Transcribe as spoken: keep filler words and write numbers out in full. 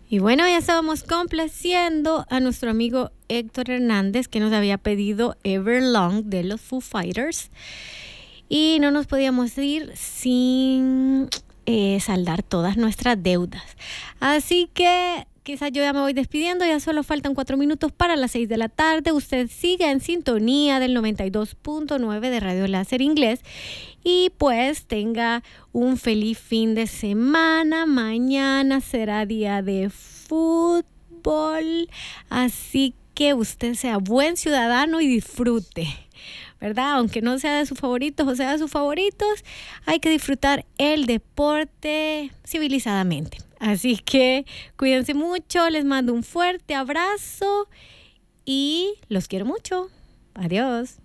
Y bueno, ya estábamos complaciendo a nuestro amigo Héctor Hernández, que nos había pedido Everlong de los Foo Fighters. Y no nos podíamos ir sin eh, saldar todas nuestras deudas. Así que quizás yo ya me voy despidiendo, ya solo faltan cuatro minutos para las seis de la tarde. Usted siga en sintonía del noventa y dos punto nueve de Radio Láser Inglés y pues tenga un feliz fin de semana. Mañana será día de fútbol, así que usted sea buen ciudadano y disfrute, ¿verdad? Aunque no sea de sus favoritos o sea de sus favoritos, hay que disfrutar el deporte civilizadamente. Así que cuídense mucho, les mando un fuerte abrazo y los quiero mucho. Adiós.